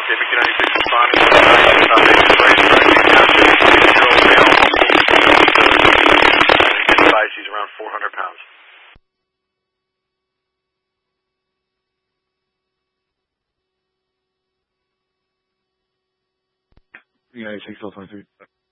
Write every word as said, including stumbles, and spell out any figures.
K B Q ninety-six responding. sixty-year-old male. Advice he's around four hundred pounds. ninety-six, twenty-three.